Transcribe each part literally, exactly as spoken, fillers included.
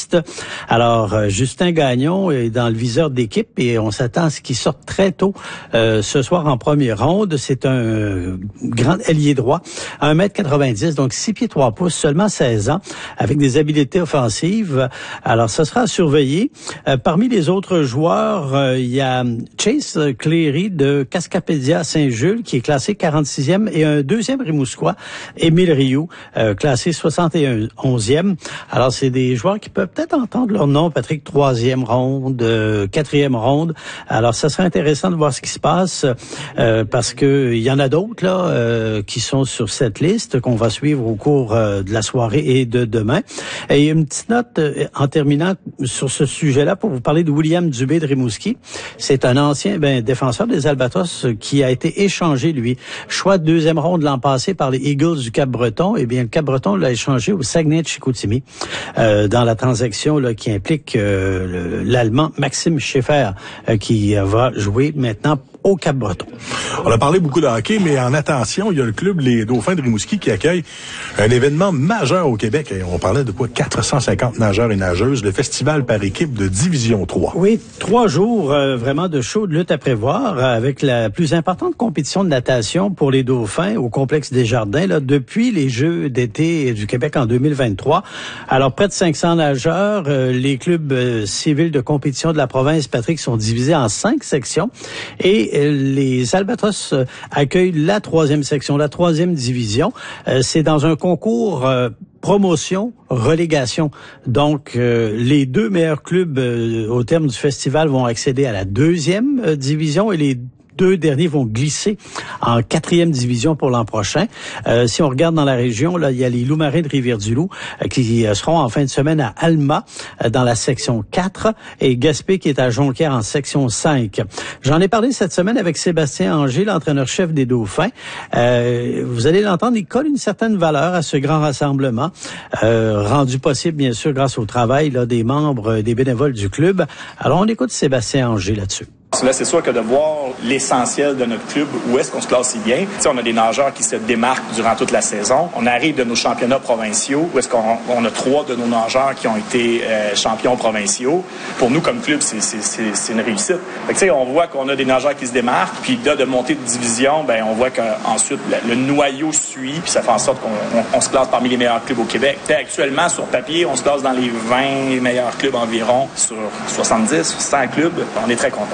liste. Alors, euh, Justin Gagnon est dans le viseur d'équipe et on s'attend à ce qu'il sorte très tôt euh, ce soir en première ronde. C'est un euh, grand ailier droit, un mètre quatre-vingt-dix, donc six pieds trois pouces, seulement seize ans, avec des habiletés offensives. Alors, ça sera à surveiller. Euh, parmi les autres joueurs, euh, il y a Chase Cleary de Cascapédia Saint-Jules, qui est classé quarante-sixième, et un deuxième Rimouskois, Émile Rioux, euh, classé soixante et onzième. Alors, c'est des joueurs qui peuvent peut-être entendre leur nom, Patrick, troisième ronde, euh, quatrième ronde. Alors, ça serait intéressant de voir ce qui se passe, euh, parce que il y en a d'autres là euh, qui sont sur cette liste qu'on va suivre au cours euh, de la soirée et de demain. Et une petite note euh, en terminant sur ce sujet-là pour vous parler de William Dubé de Rimouski. C'est un ancien ben, défenseur des Albatros qui a été échangé, lui. Choix de deuxième ronde l'an passé par les Eagles du Cap-Breton. Eh bien, le Cap-Breton l'a échangé au Saguenay de Chicoutimi euh, dans la transaction là, qui implique euh, l'Allemand Maxime Schaeffer euh, qui va jouer maintenant au Cap-Breton. On a parlé beaucoup de hockey, mais en attention, il y a le club Les Dauphins de Rimouski qui accueille un événement majeur au Québec. Et on parlait de quoi? quatre cent cinquante nageurs et nageuses, le festival par équipe de Division trois. Oui, trois jours euh, vraiment de show de lutte à prévoir euh, avec la plus importante compétition de natation pour les Dauphins au complexe des Jardins là, depuis les Jeux d'été du Québec en deux mille vingt-trois. Alors, près de cinq cents nageurs. Euh, les clubs euh, civils de compétition de la province, Patrick, sont divisés en cinq sections et les Albatros accueillent la troisième section, la troisième division. Euh, c'est dans un concours euh, promotion, relégation. Donc, euh, les deux meilleurs clubs euh, au terme du festival vont accéder à la deuxième euh, division et les deux derniers vont glisser en quatrième division pour l'an prochain. Euh, si on regarde dans la région, là, il y a les Loups-Marins de Rivière-du-Loup euh, qui euh, seront en fin de semaine à Alma euh, dans la section quatre et Gaspé qui est à Jonquière en section cinq. J'en ai parlé cette semaine avec Sébastien Anger, l'entraîneur-chef des Dauphins. Euh, vous allez l'entendre, il colle une certaine valeur à ce grand rassemblement, euh, rendu possible bien sûr grâce au travail là, des membres, des bénévoles du club. Alors on écoute Sébastien Anger là-dessus. Là, c'est sûr que de voir l'essentiel de notre club, où est-ce qu'on se classe si bien. T'sais, on a des nageurs qui se démarquent durant toute la saison. On arrive de nos championnats provinciaux, où est-ce qu'on on a trois de nos nageurs qui ont été euh, champions provinciaux. Pour nous, comme club, c'est, c'est, c'est, c'est une réussite. Fait que, on voit qu'on a des nageurs qui se démarquent, puis là, de monter de division, ben, on voit qu'ensuite, le, le noyau suit, puis ça fait en sorte qu'on on, on se classe parmi les meilleurs clubs au Québec. T'sais, actuellement, sur papier, on se classe dans les vingt meilleurs clubs environ, sur soixante-dix, cent clubs. On est très contents.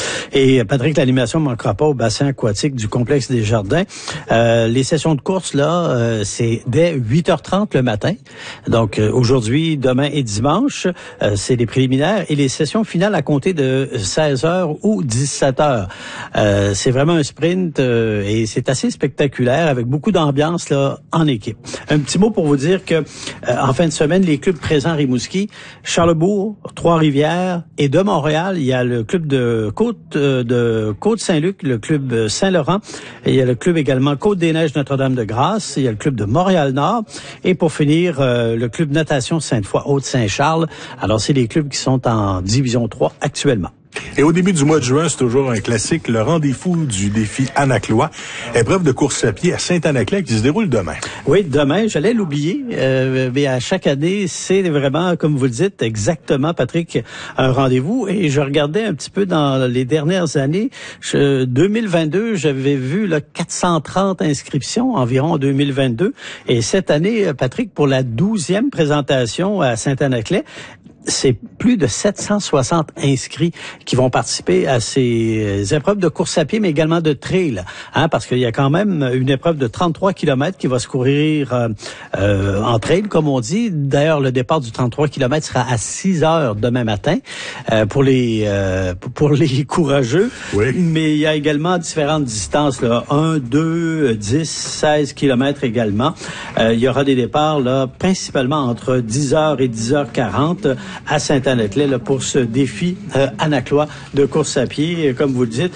Et Patrick, l'animation ne manquera pas au bassin aquatique du complexe des Jardins. Euh, les sessions de course, là, euh, c'est dès huit heures trente le matin. Donc, euh, aujourd'hui, demain et dimanche, euh, c'est les préliminaires. Et les sessions finales à compter de seize heures ou dix-sept heures. Euh, c'est vraiment un sprint euh, et c'est assez spectaculaire avec beaucoup d'ambiance là en équipe. Un petit mot pour vous dire que euh, en fin de semaine, les clubs présents à Rimouski, Charlebourg, Trois-Rivières et de Montréal, il y a le club de Côte de Côte-Saint-Luc, le club Saint-Laurent, et il y a le club également Côte-des-Neiges Notre-Dame-de-Grâce, il y a le club de Montréal-Nord, et pour finir, euh, le club Natation Sainte-Foy Haute-Saint-Charles. Alors, c'est les clubs qui sont en Division trois actuellement. Et au début du mois de juin, c'est toujours un classique, le rendez-vous du défi Anaclois, épreuve de course à pied à Saint-Anaclet qui se déroule demain. Oui, demain, j'allais l'oublier, euh, mais à chaque année, c'est vraiment, comme vous le dites, exactement, Patrick, un rendez-vous. Et je regardais un petit peu dans les dernières années, je, deux mille vingt-deux, j'avais vu là, quatre cent trente inscriptions environ en deux mille vingt-deux. Et cette année, Patrick, pour la douzième présentation à Saint-Anaclet, c'est plus de sept cent soixante inscrits qui vont participer à ces épreuves de course à pied, mais également de trail, hein, parce qu'il y a quand même une épreuve de trente-trois kilomètres qui va se courir euh, euh, en trail, comme on dit. D'ailleurs, le départ du trente-trois kilomètres sera à six heures demain matin euh, pour les euh, pour les courageux. Oui. Mais il y a également différentes distances, là, un, deux, dix, seize kilomètres également. Euh, il y aura des départs là, principalement entre dix heures et dix heures quarante à Saint-Anaclet là, pour ce défi euh, Anaclois de course à pied. Comme vous le dites,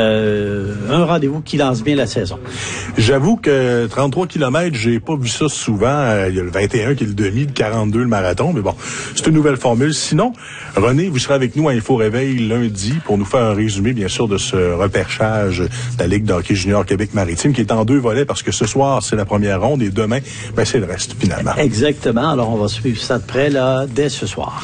euh, un rendez-vous qui lance bien la saison. J'avoue que trente-trois kilomètres, j'ai pas vu ça souvent. Il y a le vingt et un qui est le demi, le quarante-deux le marathon, mais bon, c'est une nouvelle formule. Sinon, René, vous serez avec nous à Info Réveil lundi pour nous faire un résumé, bien sûr, de ce repêchage de la Ligue de hockey junior Québec-Maritime qui est en deux volets parce que ce soir, c'est la première ronde et demain, ben, c'est le reste, finalement. Exactement. Alors, on va suivre ça de près, là, dès ce soir.